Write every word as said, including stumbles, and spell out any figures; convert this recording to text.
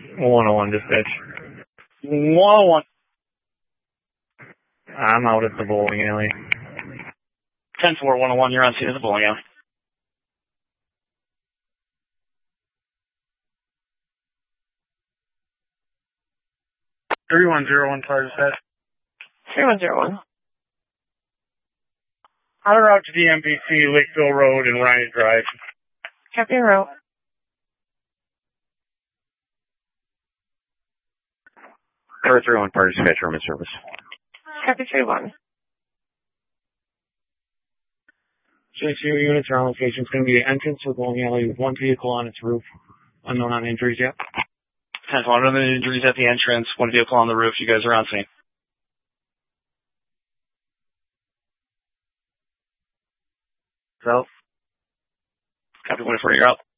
one oh one dispatch. one oh one. I'm out at the bowling alley. ten four, one oh one, you're on scene at the bowling alley. three one zero one, car dispatch. three one zero one. On route to D M B C, Lakeville Road and Ryan Drive. Copy en route. Car three one, car dispatch, room in service. Copy three one. J C U units are on location. It's going to be an entrance to the bowling alley with one vehicle on its roof. Unknown on injuries yet. ten four, unknown injuries at the entrance, one vehicle on the roof. You guys are on scene. South. Copy one four, you're out.